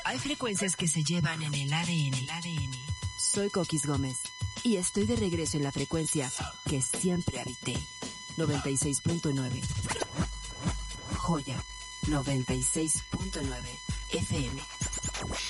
Hay frecuencias que se llevan en el ADN. Soy Coquis Gómez y estoy de regreso en la frecuencia que siempre habité. 96.9. Joya 96.9 FM.